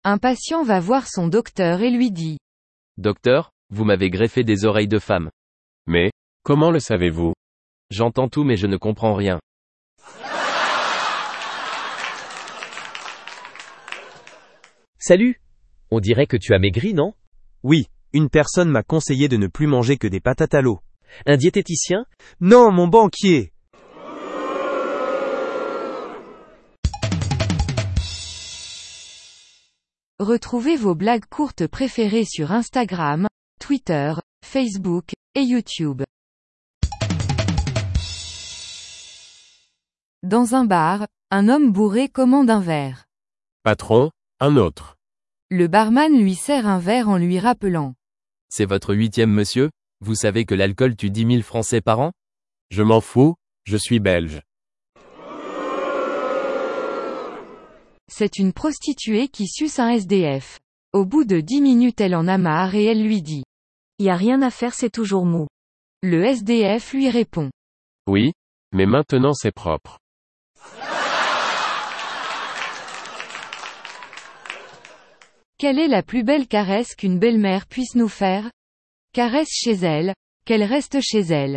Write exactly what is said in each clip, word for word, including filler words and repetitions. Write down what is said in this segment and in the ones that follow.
Un patient va voir son docteur et lui dit. Docteur, vous m'avez greffé des oreilles de femme. Mais, comment le savez-vous? J'entends tout mais je ne comprends rien. Salut! On dirait que tu as maigri, non? Oui, une personne m'a conseillé de ne plus manger que des patates à l'eau. Un diététicien? Non, mon banquier! Retrouvez vos blagues courtes préférées sur Instagram, Twitter, Facebook et YouTube. Dans un bar, un homme bourré commande un verre. Patron, un autre. Le barman lui sert un verre en lui rappelant. C'est votre huitième monsieur? Vous savez que l'alcool tue dix mille Français par an? Je m'en fous, je suis belge. C'est une prostituée qui suce un S D F. Au bout de dix minutes elle en a marre et elle lui dit. Y a rien à faire, c'est toujours mou. Le S D F lui répond. Oui, mais maintenant c'est propre. Quelle est la plus belle caresse qu'une belle-mère puisse nous faire? Caresse chez elle, qu'elle reste chez elle.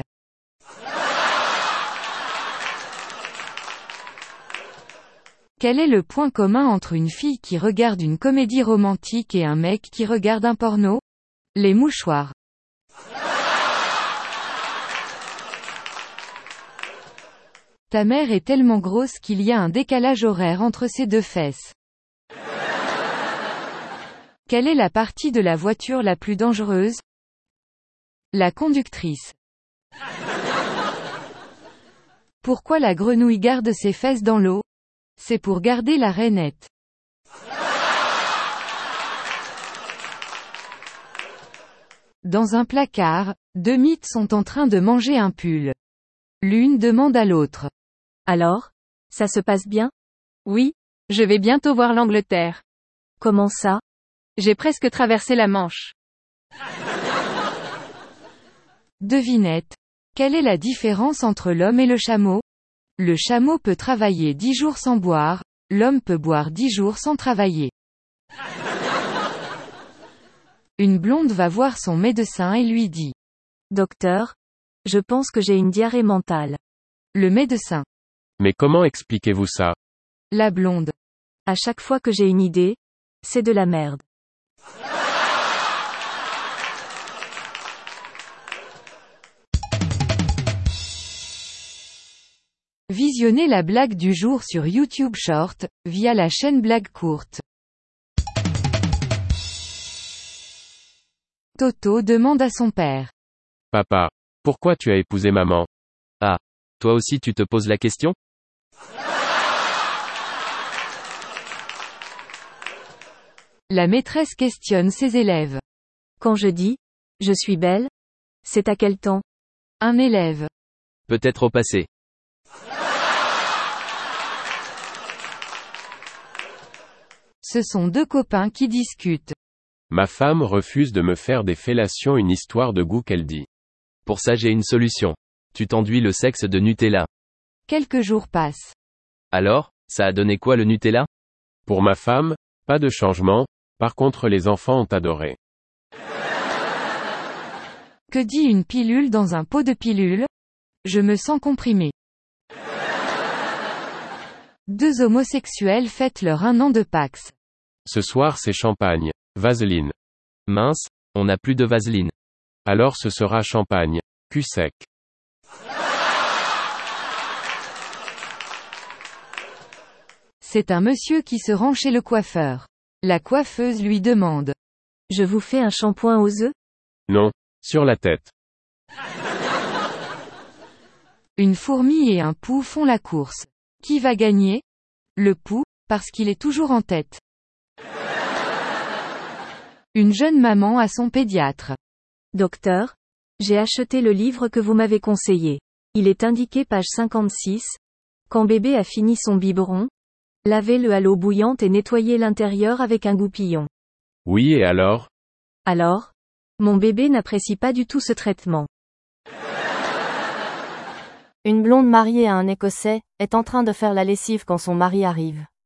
Quel est le point commun entre une fille qui regarde une comédie romantique et un mec qui regarde un porno? Les mouchoirs. Ta mère est tellement grosse qu'il y a un décalage horaire entre ses deux fesses. Quelle est la partie de la voiture la plus dangereuse? La conductrice. Pourquoi la grenouille garde ses fesses dans l'eau? C'est pour garder la rainette. Dans un placard, deux mythes sont en train de manger un pull. L'une demande à l'autre. Alors? Ça se passe bien? Oui, je vais bientôt voir l'Angleterre. Comment ça? J'ai presque traversé la Manche. Devinette. Quelle est la différence entre l'homme et le chameau? Le chameau peut travailler dix jours sans boire, l'homme peut boire dix jours sans travailler. Une blonde va voir son médecin et lui dit. Docteur, je pense que j'ai une diarrhée mentale. Le médecin. Mais comment expliquez-vous ça? La blonde. À chaque fois que j'ai une idée, c'est de la merde. Visionnez la blague du jour sur YouTube Short, via la chaîne Blague Courte. Toto demande à son père. Papa, pourquoi tu as épousé maman? Ah, toi aussi tu te poses la question? La maîtresse questionne ses élèves. Quand je dis « je suis belle », c'est à quel temps? Un élève. Peut-être au passé. Ce sont deux copains qui discutent. Ma femme refuse de me faire des fellations, une histoire de goût qu'elle dit. Pour ça j'ai une solution. Tu t'enduis le sexe de Nutella. Quelques jours passent. Alors, ça a donné quoi le Nutella? Pour ma femme, pas de changement, par contre les enfants ont adoré. Que dit une pilule dans un pot de pilule? Je me sens comprimé. Deux homosexuels fêtent leur un an de Pax. Ce soir c'est champagne. Vaseline. Mince, on n'a plus de vaseline. Alors ce sera champagne. Cul sec. C'est un monsieur qui se rend chez le coiffeur. La coiffeuse lui demande. Je vous fais un shampoing aux œufs? Non, sur la tête. Une fourmi et un pou font la course. Qui va gagner? Le pou, parce qu'il est toujours en tête. Une jeune maman à son pédiatre. Docteur, j'ai acheté le livre que vous m'avez conseillé. Il est indiqué page cinquante-six. Quand bébé a fini son biberon, lavez-le à l'eau bouillante et nettoyez l'intérieur avec un goupillon. Oui, et alors? Alors? Mon bébé n'apprécie pas du tout ce traitement. Une blonde mariée à un Écossais est en train de faire la lessive quand son mari arrive.